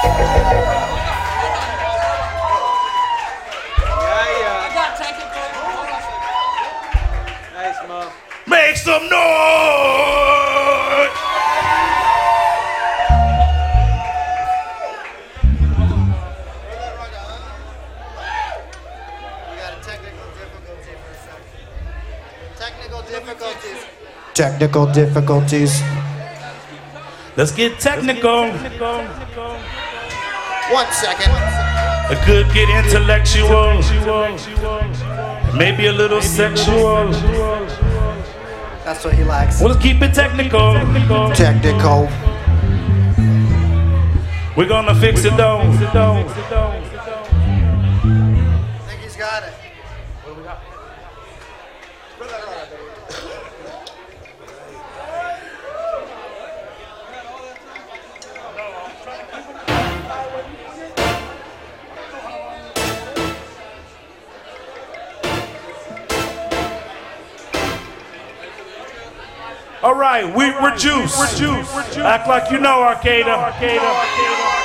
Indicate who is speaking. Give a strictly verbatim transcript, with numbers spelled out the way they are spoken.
Speaker 1: Make some noise!
Speaker 2: We got a technical difficulty for a second. Technical difficulties.
Speaker 3: Technical difficulties.
Speaker 1: Let's get technical.
Speaker 2: One second.
Speaker 1: It could get intellectual. Maybe a little sexual.
Speaker 3: That's what he likes.
Speaker 1: Well, let's keep it technical.
Speaker 3: Technical.
Speaker 1: We're gonna fix it though.
Speaker 2: I think he's got it.
Speaker 1: All right, we reduce. Act like you know, Arcada.